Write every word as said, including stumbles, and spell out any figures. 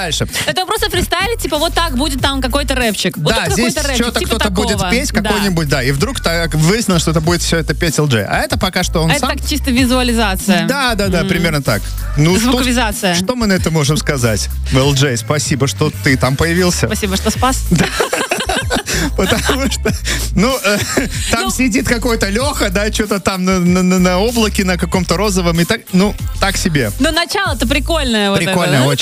дальше. Это просто фристайл, типа вот так будет там какой-то рэпчик. Вот Да, здесь рэпчик, что-то типа кто-то такого. будет петь, Да. какой-нибудь, да. И вдруг так выяснилось, что это будет все это петь эл джей. А это пока что он Это сам... так чисто визуализация. Да, да, да, mm. примерно так. Ну, Звуковизация. Что, что мы на это можем сказать? эл джей, спасибо, что ты там появился. Спасибо, что спас. Потому что, ну, э, там ну, сидит какой-то Леха, да, что-то там на, на, на облаке на каком-то розовом, и так, ну, так себе. Но начало-то прикольное. Прикольное, вот это, да? очень.